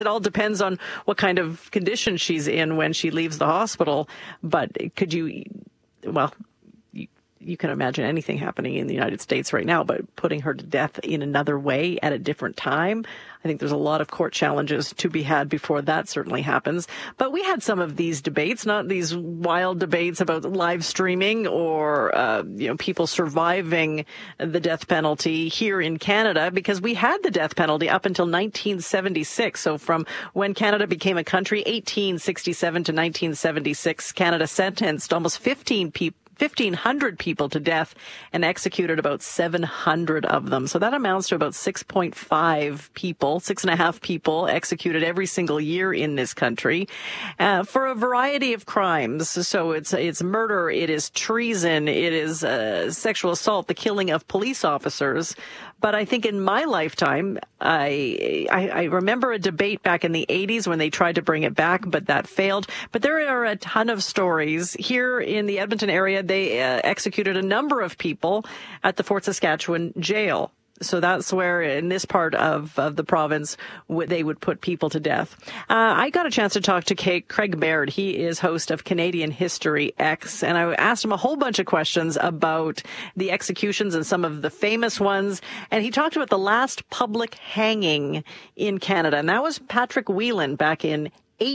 It all depends on what kind of condition she's in when she leaves the hospital. But could you, well, you can imagine anything happening in the United States right now, but putting her to death in another way at a different time, I think there's a lot of court challenges to be had before that certainly happens. But we had some of these debates, not these wild debates about live streaming or, people surviving the death penalty here in Canada, because we had the death penalty up until 1976. So from when Canada became a country, 1867 to 1976, Canada sentenced almost 1,500 people to death and executed about 700 of them. So that amounts to about 6.5 people executed every single year in this country for a variety of crimes. So it's murder, it is treason, it is sexual assault, the killing of police officers. But I think in my lifetime, I remember a debate back in the 80s when they tried to bring it back, but that failed. But there are a ton of stories. Here in the Edmonton area, they executed a number of people at the Fort Saskatchewan jail. So that's where, in this part of the province, they would put people to death. I got a chance to talk to Craig Baird. He is host of Canadian History X, and I asked him a whole bunch of questions about the executions and some of the famous ones. And he talked about the last public hanging in Canada, and that was Patrick Whelan back in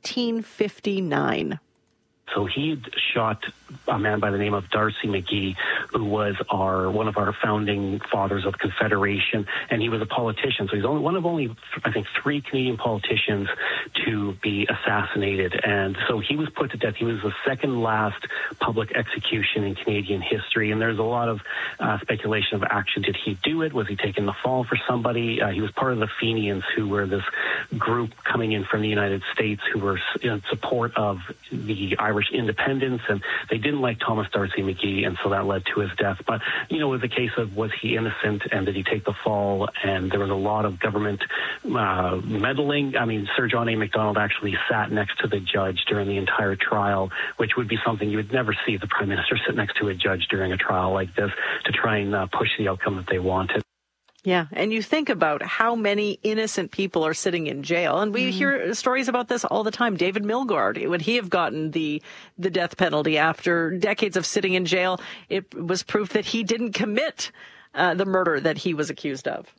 1859. So he shot a man by the name of D'Arcy McGee, who was one of our founding fathers of Confederation, and he was a politician. So he's one of only, I think, 3 Canadian politicians to be assassinated. And so he was put to death. He was the second last public execution in Canadian history. And there's a lot of speculation of action. Did he do it? Was he taking the fall for somebody? He was part of the Fenians, who were this group coming in from the United States who were in support of the Irish independence, and they didn't like Thomas D'Arcy McGee, and so that led to his death. But, it was a case of, was he innocent, and did he take the fall? And there was a lot of government meddling. I mean, Sir John A. Macdonald actually sat next to the judge during the entire trial, which would be something you would never see the Prime Minister sit next to a judge during a trial like this to try and push the outcome that they wanted. Yeah, and you think about how many innocent people are sitting in jail, and we hear stories about this all the time. David Milgaard, would he have gotten the death penalty after decades of sitting in jail? It was proof that he didn't commit the murder that he was accused of.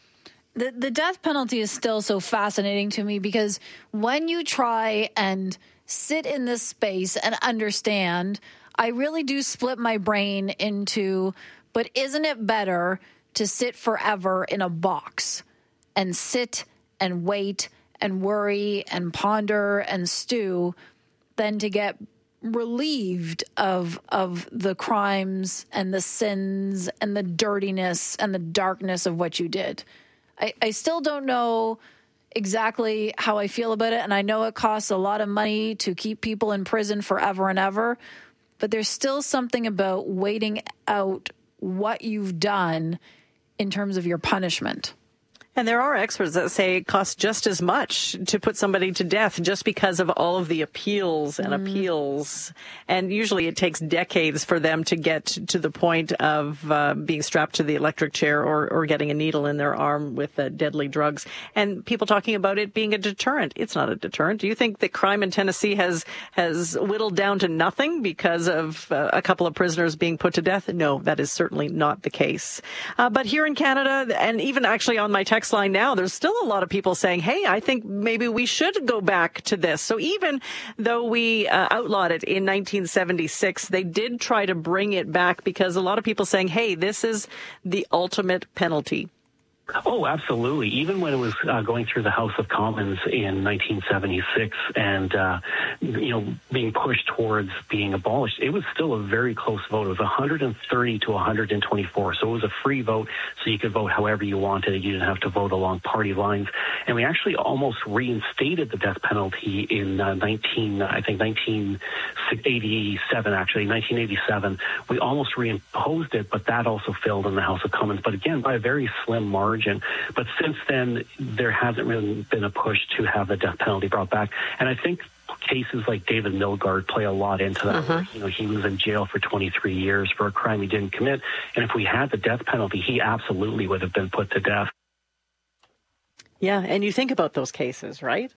The death penalty is still so fascinating to me, because when you try and sit in this space and understand, I really do split my brain into, but isn't it better to sit forever in a box and sit and wait and worry and ponder and stew than to get relieved of the crimes and the sins and the dirtiness and the darkness of what you did? I still don't know exactly how I feel about it, and I know it costs a lot of money to keep people in prison forever and ever, but there's still something about waiting out what you've done in terms of your punishment. And there are experts that say it costs just as much to put somebody to death just because of all of the appeals and appeals. And usually it takes decades for them to get to the point of being strapped to the electric chair or getting a needle in their arm with deadly drugs. And people talking about it being a deterrent. It's not a deterrent. Do you think that crime in Tennessee has whittled down to nothing because of a couple of prisoners being put to death? No, that is certainly not the case. But here in Canada, and even actually on my text line now, there's still a lot of people saying, hey, I think maybe we should go back to this. So even though we outlawed it in 1976, they did try to bring it back because a lot of people saying, hey, this is the ultimate penalty. Oh, absolutely. Even when it was going through the House of Commons in 1976 and, being pushed towards being abolished, it was still a very close vote. It was 130 to 124. So it was a free vote, so you could vote however you wanted. You didn't have to vote along party lines. And we actually almost reinstated the death penalty in 1987. We almost reimposed it, but that also failed in the House of Commons. But again, by a very slim margin. But since then, there hasn't really been a push to have the death penalty brought back. And I think cases like David Milgaard play a lot into that. He was in jail for 23 years for a crime he didn't commit. And if we had the death penalty, he absolutely would have been put to death. Yeah, and you think about those cases, right?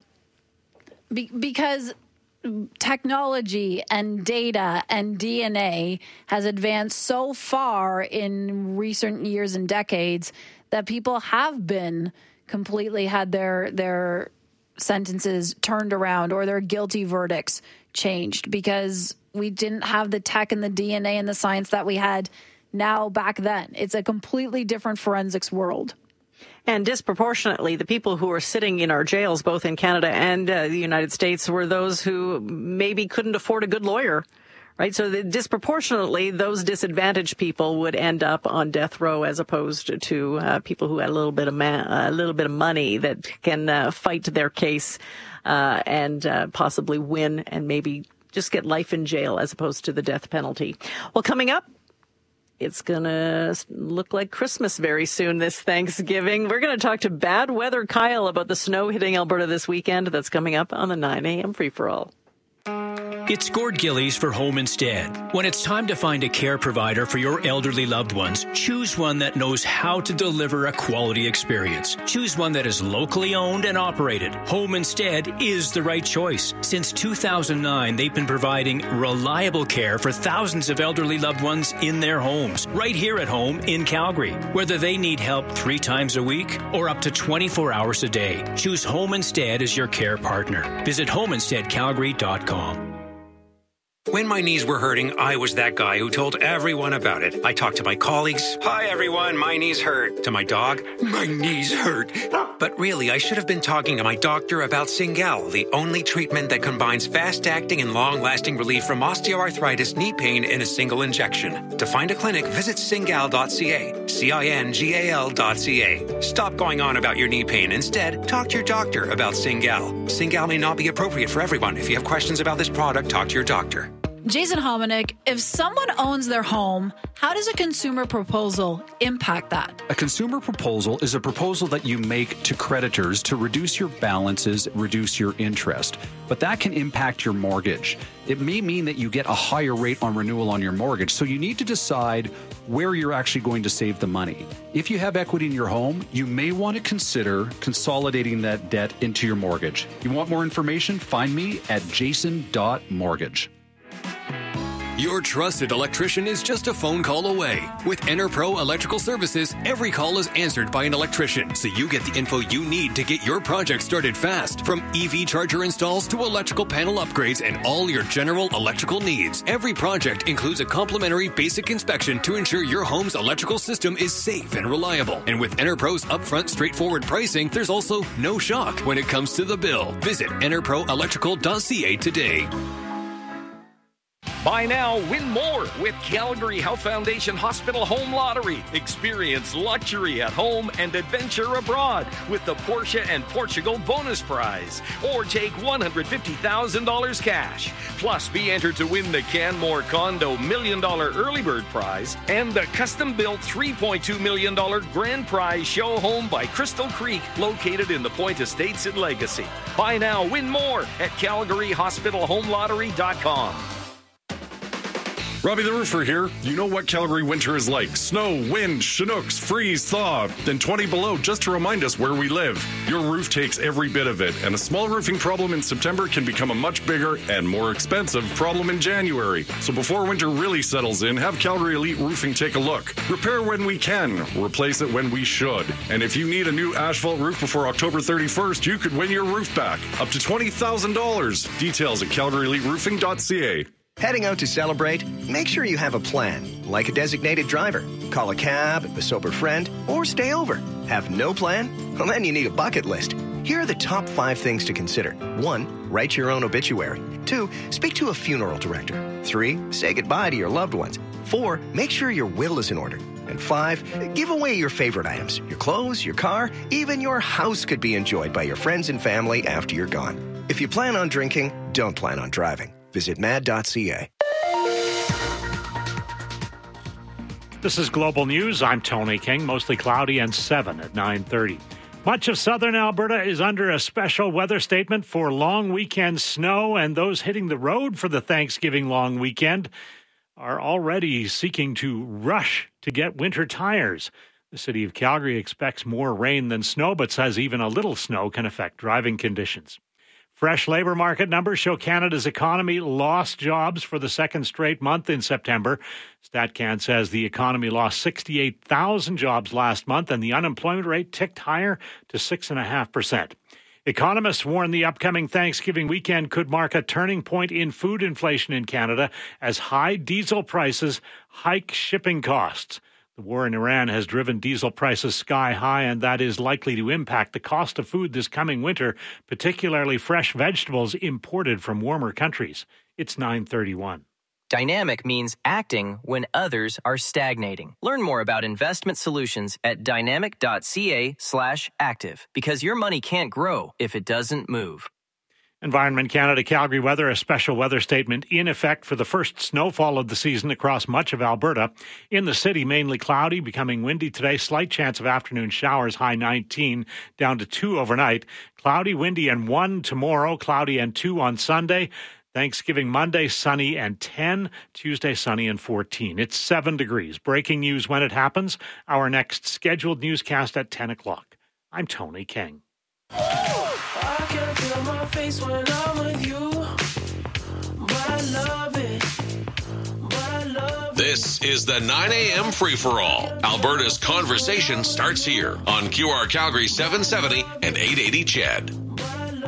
Because technology and data and DNA has advanced so far in recent years and decades that people have been completely had their sentences turned around or their guilty verdicts changed because we didn't have the tech and the DNA and the science that we had now back then. It's a completely different forensics world. And disproportionately, the people who are sitting in our jails, both in Canada and the United States, were those who maybe couldn't afford a good lawyer, right? So disproportionately, those disadvantaged people would end up on death row as opposed to people who had a little bit of money that can fight their case and possibly win and maybe just get life in jail as opposed to the death penalty. Well, coming up, it's going to look like Christmas very soon this Thanksgiving. We're going to talk to Bad Weather Kyle about the snow hitting Alberta this weekend. That's coming up on the 9 a.m. Free-for-All. It's Gord Gillies for Home Instead. When it's time to find a care provider for your elderly loved ones, choose one that knows how to deliver a quality experience. Choose one that is locally owned and operated. Home Instead is the right choice. Since 2009, they've been providing reliable care for thousands of elderly loved ones in their homes, right here at home in Calgary. Whether they need help 3 times a week or up to 24 hours a day, choose Home Instead as your care partner. Visit homeinsteadcalgary.com. When my knees were hurting, I was that guy who told everyone about it. I talked to my colleagues. Hi, everyone. My knees hurt. To my dog. My knees hurt. But really, I should have been talking to my doctor about Cingal, the only treatment that combines fast-acting and long-lasting relief from osteoarthritis knee pain in a single injection. To find a clinic, visit cingal.ca. CINGAL.ca. Stop going on about your knee pain. Instead, talk to your doctor about Cingal. Cingal may not be appropriate for everyone. If you have questions about this product, talk to your doctor. Jason Hominick, if someone owns their home, how does a consumer proposal impact that? A consumer proposal is a proposal that you make to creditors to reduce your balances, reduce your interest. But that can impact your mortgage. It may mean that you get a higher rate on renewal on your mortgage, so you need to decide where you're actually going to save the money. If you have equity in your home, you may want to consider consolidating that debt into your mortgage. You want more information? Find me at jason.mortgage. Your trusted electrician is just a phone call away. With EnerPro Electrical Services, every call is answered by an electrician, so you get the info you need to get your project started fast. From EV charger installs to electrical panel upgrades and all your general electrical needs. Every project includes a complimentary basic inspection to ensure your home's electrical system is safe and reliable. And with EnerPro's upfront, straightforward pricing, there's also no shock when it comes to the bill. Visit enerproelectrical.ca today. Buy now, win more with Calgary Health Foundation Hospital Home Lottery. Experience luxury at home and adventure abroad with the Porsche and Portugal bonus prize. Or take $150,000 cash. Plus, be entered to win the Canmore Condo $1 million early bird prize and the custom-built $3.2 million grand prize show home by Crystal Creek, located in the Point Estates in Legacy. Buy now, win more at CalgaryHospitalHomeLottery.com. Robbie the Roofer here. You know what Calgary winter is like. Snow, wind, Chinooks, freeze, thaw, then 20 below just to remind us where we live. Your roof takes every bit of it, and a small roofing problem in September can become a much bigger and more expensive problem in January. So before winter really settles in, have Calgary Elite Roofing take a look. Repair when we can, replace it when we should. And if you need a new asphalt roof before October 31st, you could win your roof back. Up to $20,000. Details at calgaryeliteroofing.ca. Heading out to celebrate? Make sure you have a plan, like a designated driver. Call a cab, a sober friend, or stay over. Have no plan? Well, then you need a bucket list. Here are the top 5 things to consider. 1, write your own obituary. 2, speak to a funeral director. 3, say goodbye to your loved ones. 4, make sure your will is in order. And 5, give away your favorite items. Your clothes, your car, even your house could be enjoyed by your friends and family after you're gone. If you plan on drinking, don't plan on driving. Visit mad.ca. This is Global News. I'm Tony King. Mostly cloudy and 7 at 9:30. Much of southern Alberta is under a special weather statement for long weekend snow, and those hitting the road for the Thanksgiving long weekend are already seeking to rush to get winter tires. The city of Calgary expects more rain than snow, but says even a little snow can affect driving conditions. Fresh labor market numbers show Canada's economy lost jobs for the second straight month in September. StatCan says the economy lost 68,000 jobs last month, and the unemployment rate ticked higher to 6.5%. Economists warn the upcoming Thanksgiving weekend could mark a turning point in food inflation in Canada as high diesel prices hike shipping costs. The war in Iran has driven diesel prices sky high, and that is likely to impact the cost of food this coming winter, particularly fresh vegetables imported from warmer countries. It's 9:31. Dynamic means acting when others are stagnating. Learn more about investment solutions at dynamic.ca/active, because your money can't grow if it doesn't move. Environment Canada Calgary weather, a special weather statement in effect for the first snowfall of the season across much of Alberta. In the city, mainly cloudy, becoming windy today. Slight chance of afternoon showers, high 19, down to 2 overnight. Cloudy, windy, and 1 tomorrow. Cloudy and 2 on Sunday. Thanksgiving Monday, sunny and 10. Tuesday, sunny and 14. It's 7 degrees. Breaking news when it happens. Our next scheduled newscast at 10 o'clock. I'm Tony King. I can feel my face when I'm with you, but I love it. This is the 9 a.m. free-for-all. Alberta's conversation starts here on QR Calgary 770 and 880 CHED.